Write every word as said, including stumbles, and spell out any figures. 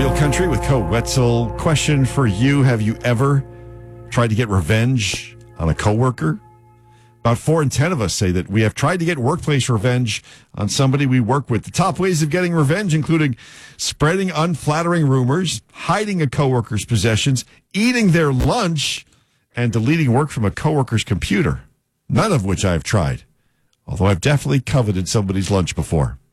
Real Country with Co Wetzel. Question for you. Have you ever tried to get revenge on a coworker? About four in ten of us say that we have tried to get workplace revenge on somebody we work with. The top ways of getting revenge including spreading unflattering rumors, hiding a coworker's possessions, eating their lunch, and deleting work from a coworker's computer. None of which I've tried, although I've definitely coveted somebody's lunch before.